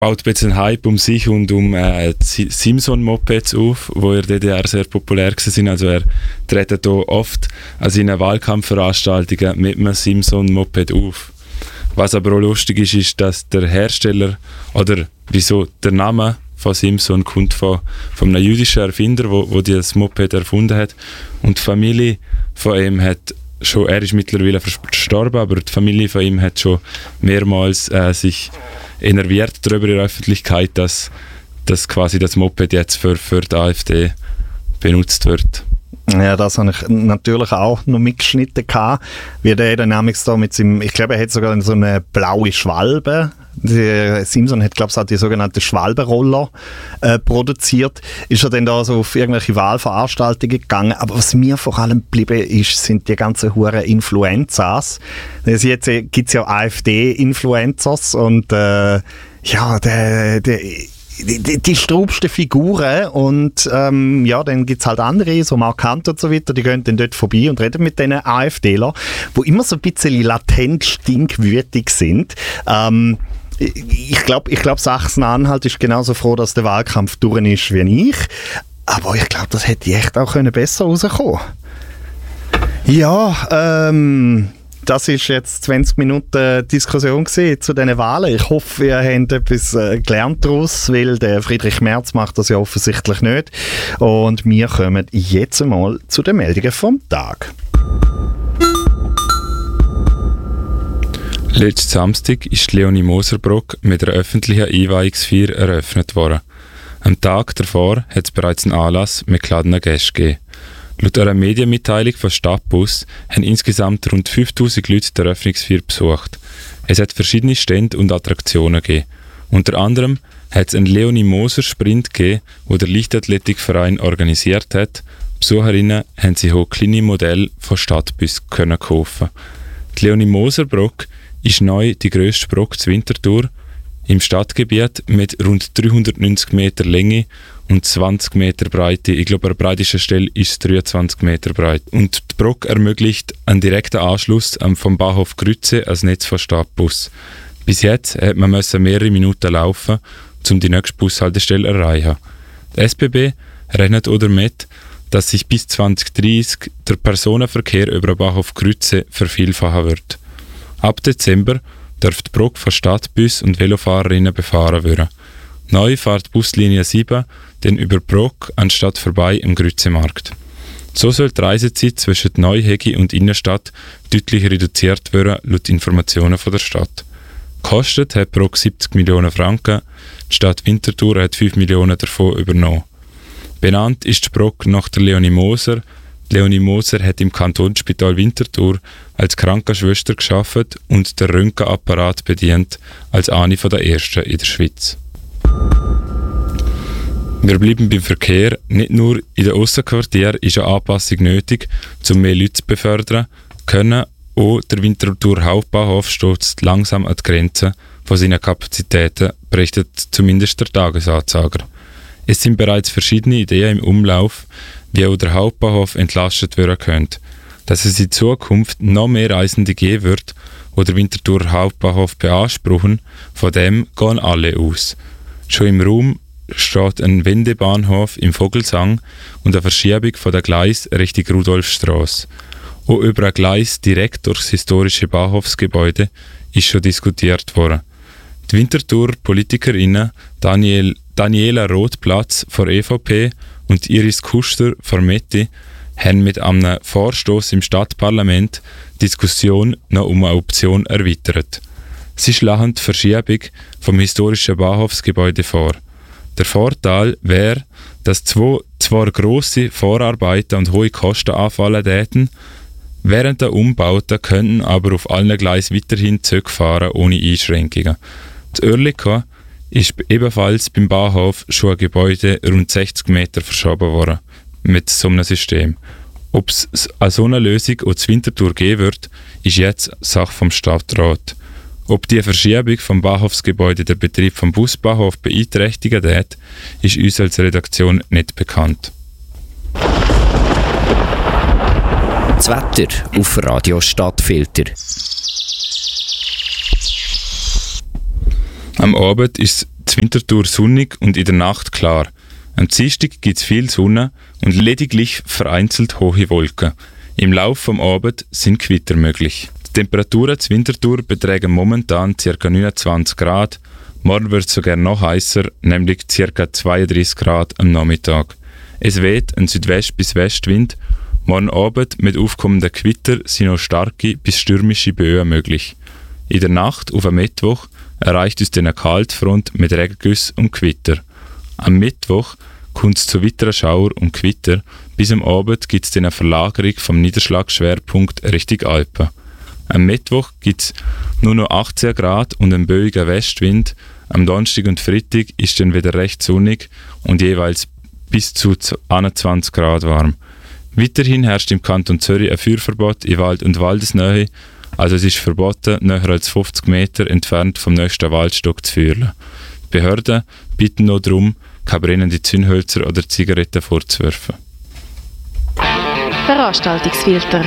baut ein bisschen Hype um sich und um Simson-Mopeds auf, wo in der DDR sehr populär sind. Also er tritt hier oft an seinen Wahlkampfveranstaltungen mit einem Simson-Moped auf. Was aber auch lustig ist, dass der Hersteller oder wieso der Name von Simson kommt von einem jüdischen Erfinder, wo das Moped erfunden hat. Und die Familie von ihm hat schon, er ist mittlerweile verstorben, aber die Familie von ihm hat schon mehrmals sich enerviert darüber in der Öffentlichkeit, dass quasi das Moped jetzt für die AfD benutzt wird. Ja, das habe ich natürlich auch noch mitgeschnitten gehabt, wie der Dynamics da mit seinem, ich glaube, er hat sogar so eine blaue Schwalbe. Simson hat, glaube ich, auch die sogenannten Schwalbenroller produziert. Ist er dann da so auf irgendwelche Wahlveranstaltungen gegangen. Aber was mir vor allem geblieben ist, sind die ganzen huren Influencers. Jetzt gibt es ja AfD-Influencers und die straubsten Figuren und dann gibt es halt andere, so Mark Kant und so weiter, die gehen dann dort vorbei und reden mit diesen AfDler, die immer so ein bisschen latent stinkwütig sind. Ich glaube, Sachsen-Anhalt ist genauso froh, dass der Wahlkampf durch ist wie ich. Aber ich glaube, das hätte echt auch besser rauskommen können. Ja, das ist jetzt 20 Minuten Diskussion zu diesen Wahlen. Ich hoffe, ihr habt etwas gelernt daraus, weil der Friedrich Merz macht das ja offensichtlich nicht. Und wir kommen jetzt einmal zu den Meldungen vom Tag. Letzten Samstag ist Leonie Moser-Brock mit einer öffentlichen Einweihungsfeier eröffnet worden. Am Tag davor hat es bereits einen Anlass mit geladenen Gästen gegeben. Laut einer Medienmitteilung von Stadtbus haben insgesamt rund 5000 Leute die Eröffnungsfeier besucht. Es hat verschiedene Stände und Attraktionen gegeben. Unter anderem hat es einen Leonie Moser Sprint gegeben, den der Leichtathletikverein organisiert hat. Besucherinnen haben sich auch kleine Modelle von Stadtbus kaufen. Die Leonie Moser-Brock ist neu die grösste Brocke zu Winterthur im Stadtgebiet mit rund 390 Meter Länge und 20 Meter Breite. Ich glaube, an der breitesten Stelle ist es 23 Meter breit. Und die Brocke ermöglicht einen direkten Anschluss vom Bahnhof Grütze als Netz von Stadtbus. Bis jetzt hat man mehrere Minuten laufen, um die nächste Bushaltestelle zu erreichen. Die SBB rechnet auch damit, dass sich bis 2030 der Personenverkehr über den Bahnhof Grütze vervielfachen wird. Ab Dezember darf die Brocke von Stadtbus und Velofahrerinnen befahren werden. Neu fährt Buslinie 7 dann über die Brocke anstatt vorbei im Grützemarkt. So soll die Reisezeit zwischen Neuhegi und Innenstadt deutlich reduziert werden, laut Informationen von der Stadt. Gekostet hat die Brocke 70 Millionen Franken, die Stadt Winterthur hat 5 Millionen davon übernommen. Benannt ist die Brocke nach der Leonie Moser. Leonie Moser hat im Kantonsspital Winterthur als Krankenschwester gearbeitet und den Röntgenapparat bedient als eine der ersten in der Schweiz. Wir bleiben beim Verkehr. Nicht nur in den Aussenquartieren ist eine Anpassung nötig, um mehr Leute zu befördern, können auch der Winterthur Hauptbahnhof stößt langsam an die Grenzen von seinen Kapazitäten, berichtet zumindest der Tagesanzeiger. Es sind bereits verschiedene Ideen im Umlauf, wie auch der Hauptbahnhof entlastet werden könnte. Dass es in Zukunft noch mehr Reisende geben wird, die den Winterthur Hauptbahnhof beanspruchen, von dem gehen alle aus. Schon im Raum steht ein Wendebahnhof im Vogelsang und eine Verschiebung von der Gleis Richtung Rudolfstrasse. Auch über ein Gleis direkt durchs historische Bahnhofsgebäude ist schon diskutiert worden. Die Winterthur Politikerinnen Daniela Rothplatz von EVP und Iris Kuster von Metti haben mit einem Vorstoß im Stadtparlament die Diskussion noch um eine Option erweitert. Sie schlagen die Verschiebung vom historischen Bahnhofsgebäude vor. Der Vorteil wäre, dass zwar grosse Vorarbeiten und hohe Kosten anfallen täten, während der Umbauten könnten aber auf allen Gleisen weiterhin Züge fahren ohne Einschränkungen. Das Oerlikon ist ebenfalls beim Bahnhof schon ein Gebäude rund 60 Meter verschoben worden mit so einem System. Ob es eine so eine Lösung auch zu Winterthur geben wird, ist jetzt Sache vom Stadtrat. Ob die Verschiebung vom Bahnhofsgebäude den Betrieb vom Busbahnhof beeinträchtigen wird, ist uns als Redaktion nicht bekannt. Das Wetter auf Radio Stadtfilter. Am Abend ist es die Winterthur sonnig und in der Nacht klar. Am Dienstag gibt es viel Sonne und lediglich vereinzelt hohe Wolken. Im Laufe vom Abend sind Gewitter möglich. Die Temperaturen zur Winterthur betragen momentan ca. 29 Grad. Morgen wird es sogar noch heißer, nämlich ca. 32 Grad am Nachmittag. Es weht ein Südwest- bis Westwind. Morgen Abend mit aufkommenden Gewitter sind noch starke bis stürmische Böen möglich. In der Nacht auf am Mittwoch erreicht uns dann eine Kaltfront mit Regengüssen und Gewitter. Am Mittwoch kommt es zu weiteren Schauer und Gewitter. Bis am Abend gibt es dann eine Verlagerung vom Niederschlagsschwerpunkt Richtung Alpen. Am Mittwoch gibt es nur noch 18 Grad und einen böigen Westwind. Am Donnerstag und Freitag ist dann wieder recht sonnig und jeweils bis zu 21 Grad warm. Weiterhin herrscht im Kanton Zürich ein Feuerverbot in Wald und Waldesnähe. Also es ist verboten, näher als 50 Meter entfernt vom nächsten Waldstock zu feuern. Die Behörden bitten noch darum, keine brennenden Zündhölzer oder Zigaretten vorzuwerfen. Veranstaltungsfilter.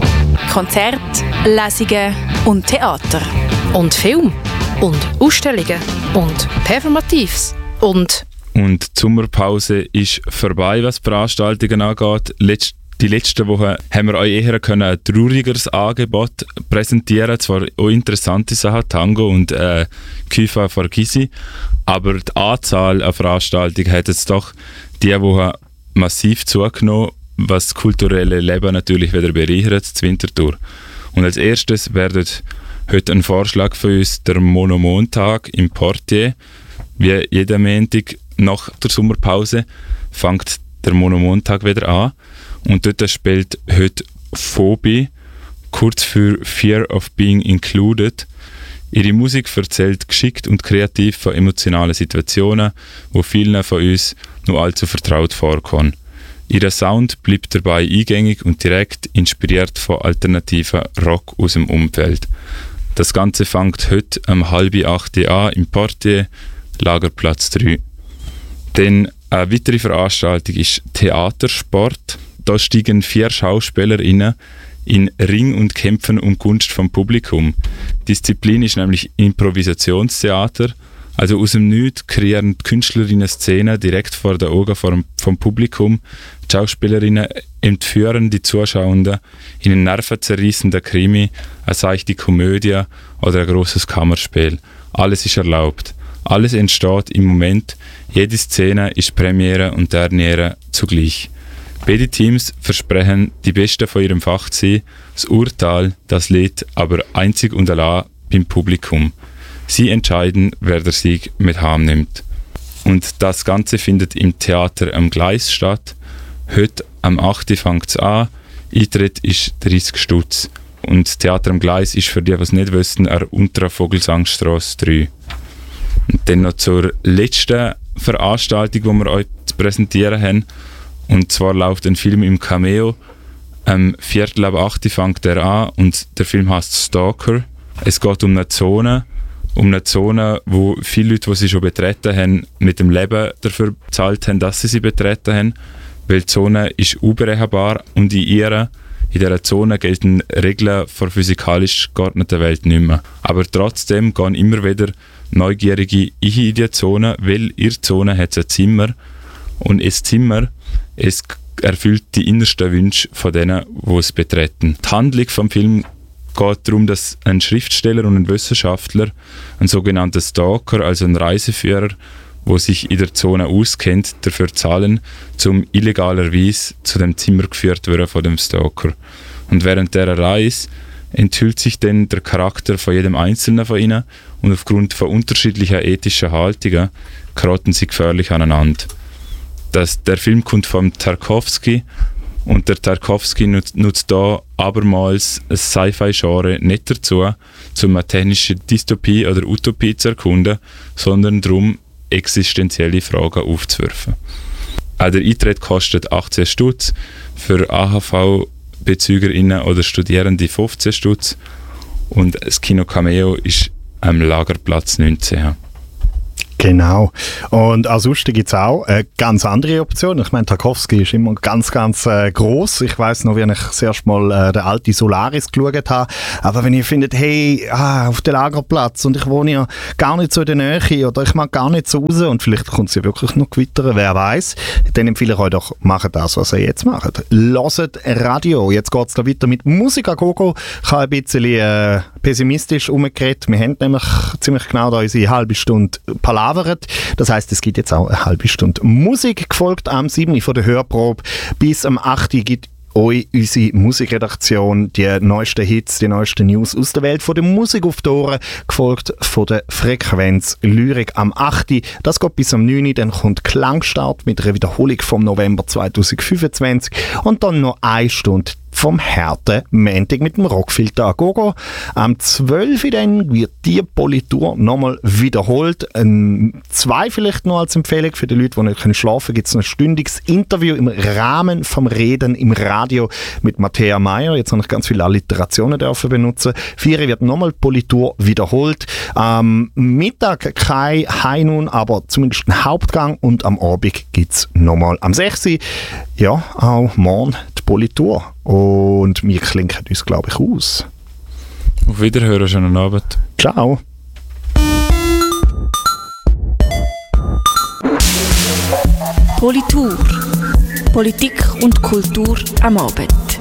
Konzert, Lesungen und Theater. Und Film. Und Ausstellungen. Und Performatives. Und die Sommerpause ist vorbei, was die Veranstaltungen angeht. Die letzten Wochen haben wir euch eher ein traurigeres Angebot präsentieren. Zwar auch interessante Sachen, Tango und Kypha Farkisi, aber die Anzahl an Veranstaltungen hat jetzt doch diese Woche massiv zugenommen, was das kulturelle Leben natürlich wieder bereichert, zur Winterthur. Und als erstes wird heute ein Vorschlag von uns der Monomontag im Portier. Wie jeden Montag nach der Sommerpause fängt der Monomontag wieder an. Und dort spielt heute Phobie, kurz für Fear of Being Included. Ihre Musik erzählt geschickt und kreativ von emotionalen Situationen, die vielen von uns nur allzu vertraut vorkommen. Ihr Sound bleibt dabei eingängig und direkt, inspiriert von alternativen Rock aus dem Umfeld. Das Ganze fängt heute um 7:30 an im Portier, Lagerplatz 3. Dann eine weitere Veranstaltung ist Theatersport. Da steigen 4 SchauspielerInnen in Ring und kämpfen um Gunst vom Publikum. Die Disziplin ist nämlich Improvisationstheater. Also aus dem Nichts kreieren die Künstlerinnen Szenen direkt vor den Augen vom Publikum. Die Schauspielerinnen entführen die Zuschauenden in einen nervenzerreißenden Krimi, eine seichte Komödie oder ein grosses Kammerspiel. Alles ist erlaubt. Alles entsteht im Moment. Jede Szene ist Premiere und Derniere zugleich. Beide Teams versprechen, die Besten von ihrem Fach zu sein. Das Urteil, das liegt aber einzig und allein beim Publikum. Sie entscheiden, wer der Sieg mit heimnimmt. Und das Ganze findet im Theater am Gleis statt. Heute am 8. fängt es an. Eintritt ist 30 Stutz. Und das Theater am Gleis ist für die, die es nicht wissen, an der Unteren Vogelsangstrasse 3. Und dann noch zur letzten Veranstaltung, die wir euch zu präsentieren haben. Und zwar läuft ein Film im Cameo. Am 7:45 fängt er an und der Film heißt Stalker. Es geht um eine Zone, wo viele Leute, die sie schon betreten haben, mit dem Leben dafür bezahlt haben, dass sie betreten haben. Weil die Zone ist unberechenbar und in dieser Zone gelten Regeln der physikalisch geordneten Welt nicht mehr. Aber trotzdem gehen immer wieder Neugierige in die Zone, weil in der Zone hat es ein Zimmer. Und das Zimmer, es erfüllt die innersten Wünsche von denen, die es betreten. Die Handlung des Films geht darum, dass ein Schriftsteller und ein Wissenschaftler, ein sogenannter Stalker, also ein Reiseführer, der sich in der Zone auskennt, dafür zahlen, um illegalerweise zu dem Zimmer geführt zu werden von dem Stalker. Und während dieser Reise enthüllt sich dann der Charakter von jedem Einzelnen von ihnen und aufgrund von unterschiedlicher ethischer Haltungen geraten sie gefährlich aneinander. Der Film kommt von Tarkovsky und der Tarkovsky nutzt da abermals ein Sci-Fi-Genre nicht dazu, um eine technische Dystopie oder Utopie zu erkunden, sondern darum, existenzielle Fragen aufzuwerfen. Auch der Eintritt kostet 18 Stutz, für AHV-BezügerInnen oder Studierende 15 Stutz und das Kino Cameo ist am Lagerplatz 19. Genau. Und ansonsten gibt es auch eine ganz andere Option. Ich meine, Tarkowski ist immer ganz, ganz gross. Ich weiss noch, wie ich das erste Mal den alten Solaris geschaut habe. Aber wenn ihr findet, hey, auf den Lagerplatz und ich wohne ja gar nicht so in der Nähe oder ich mag gar nicht so raus und vielleicht kommt sie wirklich noch gewittern, wer weiß, dann empfehle ich euch doch, macht das, was ihr jetzt macht. Hört Radio. Jetzt geht es da weiter mit Musik a Gogo. Ich habe ein bisschen pessimistisch umgeredet. Wir haben nämlich ziemlich genau da unsere halbe Stunde palavert. Das heisst, es gibt jetzt auch eine halbe Stunde Musik, gefolgt am 7. von der Hörprobe. Bis am 8. gibt euch unsere Musikredaktion die neuesten Hits, die neuesten News aus der Welt von der Musik auf die Ohren, gefolgt von der Frequenz Lyrik am 8. Das geht bis am 9. Dann kommt Klangstart mit einer Wiederholung vom November 2025 und dann noch 1 Stunde vom harten Montag mit dem Rockfilter a Gogo. Am 12. dann wird die Politur nochmal wiederholt. 2 vielleicht noch als Empfehlung für die Leute, die nicht schlafen können, gibt es ein stündiges Interview im Rahmen vom Reden im Radio mit Matthäa Meyer. Jetzt habe ich ganz viele Alliterationen dürfen benutzen. 4 wird nochmal Politur wiederholt. Am Mittag kein High Noon, aber zumindest ein Hauptgang und am Abend gibt es nochmal am 6. Ja, auch morgen die Politur. Und wir klinken uns, glaube ich, aus. Auf Wiederhören, schönen Abend. Ciao. Politur. Politik und Kultur am Abend.